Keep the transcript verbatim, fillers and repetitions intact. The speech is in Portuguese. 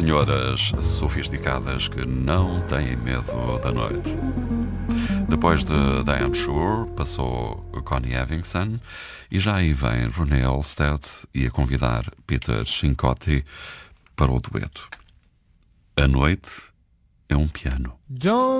Senhoras sofisticadas que não têm medo da noite. Depois de Diane Shore, passou Connie Evingston e já aí vem Renee Olstead e a convidar Peter Cincotti para o dueto. A noite é um piano. Don't